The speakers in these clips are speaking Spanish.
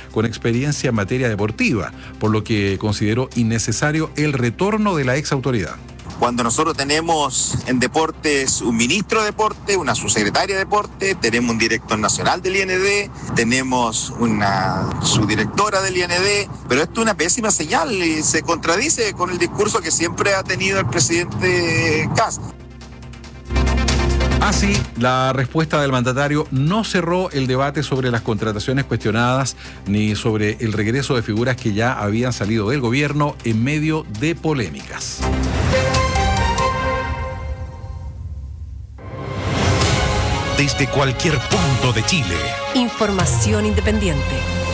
con experiencia en materia deportiva, por lo que consideró innecesario el retorno de la ex autoridad. Cuando nosotros tenemos en deportes un ministro de deporte, una subsecretaria de deporte, tenemos un director nacional del IND, tenemos una subdirectora del IND, pero esto es una pésima señal y se contradice con el discurso que siempre ha tenido el presidente Kast. Así, la respuesta del mandatario no cerró el debate sobre las contrataciones cuestionadas ni sobre el regreso de figuras que ya habían salido del gobierno en medio de polémicas. Desde cualquier punto de Chile. Información independiente.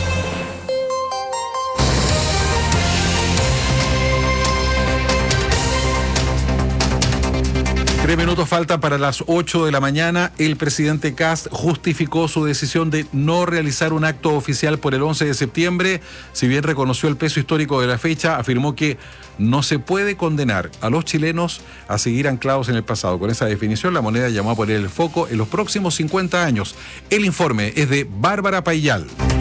3 minutos faltan para las 8 de la mañana. El presidente Kast justificó su decisión de no realizar un acto oficial por el 11 de septiembre. Si bien reconoció el peso histórico de la fecha, afirmó que no se puede condenar a los chilenos a seguir anclados en el pasado. Con esa definición, la moneda llamó a poner el foco en los próximos 50 años. El informe es de Bárbara Paillal.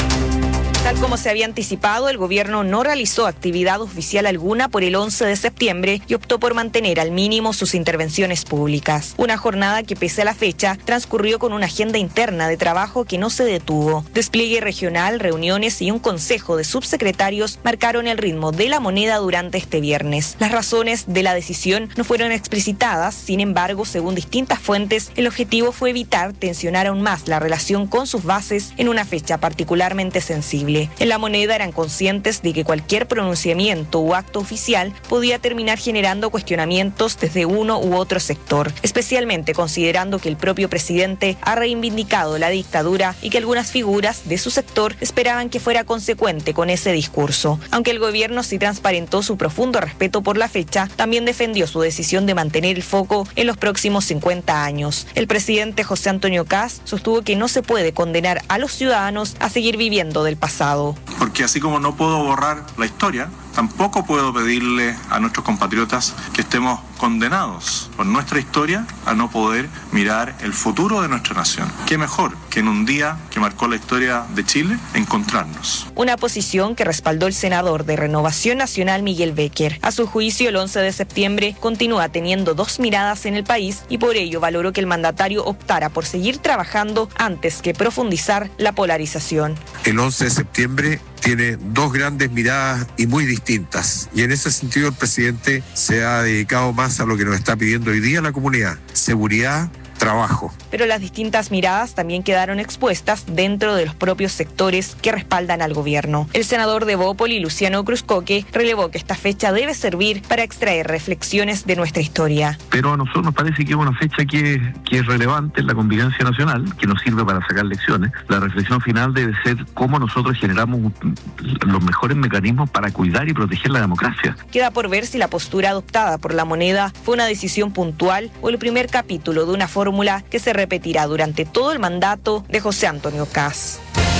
Tal como se había anticipado, el gobierno no realizó actividad oficial alguna por el 11 de septiembre y optó por mantener al mínimo sus intervenciones públicas. Una jornada que, pese a la fecha, transcurrió con una agenda interna de trabajo que no se detuvo. Despliegue regional, reuniones y un consejo de subsecretarios marcaron el ritmo de la moneda durante este viernes. Las razones de la decisión no fueron explicitadas, sin embargo, según distintas fuentes, el objetivo fue evitar tensionar aún más la relación con sus bases en una fecha particularmente sensible. En la moneda eran conscientes de que cualquier pronunciamiento o acto oficial podía terminar generando cuestionamientos desde uno u otro sector, especialmente considerando que el propio presidente ha reivindicado la dictadura y que algunas figuras de su sector esperaban que fuera consecuente con ese discurso. Aunque el gobierno sí transparentó su profundo respeto por la fecha, también defendió su decisión de mantener el foco en los próximos 50 años. El presidente José Antonio Kast sostuvo que no se puede condenar a los ciudadanos a seguir viviendo del pasado. Porque así como no puedo borrar la historia, tampoco puedo pedirle a nuestros compatriotas que estemos condenados por nuestra historia a no poder mirar el futuro de nuestra nación. ¿Qué mejor que en un día que marcó la historia de Chile encontrarnos? Una posición que respaldó el senador de Renovación Nacional Miguel Becker. A su juicio, el 11 de septiembre continúa teniendo dos miradas en el país y por ello valoró que el mandatario optara por seguir trabajando antes que profundizar la polarización. El 11 de septiembre tiene dos grandes miradas y muy distintas. Y en ese sentido el presidente se ha dedicado más a lo que nos está pidiendo hoy día la comunidad: seguridad, trabajo. Pero las distintas miradas también quedaron expuestas dentro de los propios sectores que respaldan al gobierno. El senador de Bópoli, Luciano Cruzcoque, relevó que esta fecha debe servir para extraer reflexiones de nuestra historia. Pero a nosotros nos parece que es una fecha que es relevante en la convivencia nacional, que nos sirve para sacar lecciones. La reflexión final debe ser cómo nosotros generamos los mejores mecanismos para cuidar y proteger la democracia. Queda por ver si la postura adoptada por la moneda fue una decisión puntual o el primer capítulo de una fórmula que se repetirá durante todo el mandato de José Antonio Kast.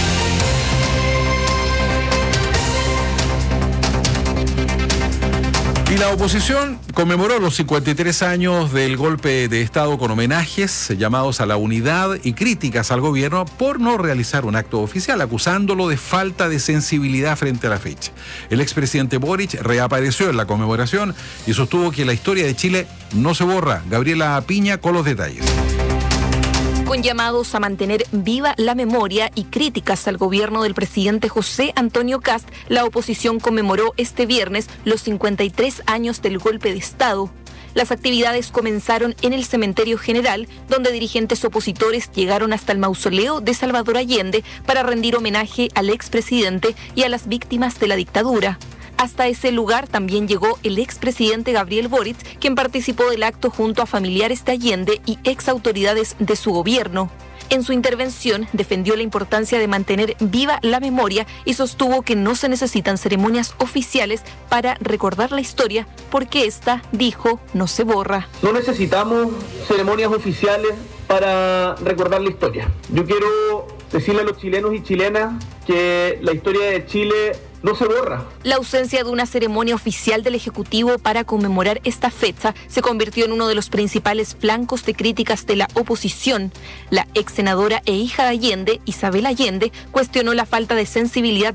Y la oposición conmemoró los 53 años del golpe de Estado con homenajes, llamados a la unidad y críticas al gobierno por no realizar un acto oficial, acusándolo de falta de sensibilidad frente a la fecha. El expresidente Boric reapareció en la conmemoración y sostuvo que la historia de Chile no se borra. Gabriela Piña con los detalles. Con llamados a mantener viva la memoria y críticas al gobierno del presidente José Antonio Kast, la oposición conmemoró este viernes los 53 años del golpe de Estado. Las actividades comenzaron en el Cementerio General, donde dirigentes opositores llegaron hasta el mausoleo de Salvador Allende para rendir homenaje al expresidente y a las víctimas de la dictadura. Hasta ese lugar también llegó el expresidente Gabriel Boric, quien participó del acto junto a familiares de Allende y exautoridades de su gobierno. En su intervención defendió la importancia de mantener viva la memoria y sostuvo que no se necesitan ceremonias oficiales para recordar la historia, porque esta, dijo, no se borra. No necesitamos ceremonias oficiales para recordar la historia. Yo quiero decirle a los chilenos y chilenas que la historia de Chile no se borra. La ausencia de una ceremonia oficial del Ejecutivo para conmemorar esta fecha se convirtió en uno de los principales flancos de críticas de la oposición. La ex senadora e hija de Allende, Isabel Allende, cuestionó la falta de sensibilidad